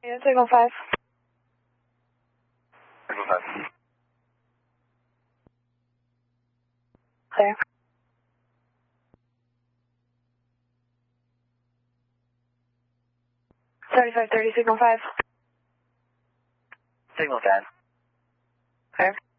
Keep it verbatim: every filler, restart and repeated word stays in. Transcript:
Yeah, signal five. Signal five. Clear. thirty-five thirty, signal five. Signal ten. Clear.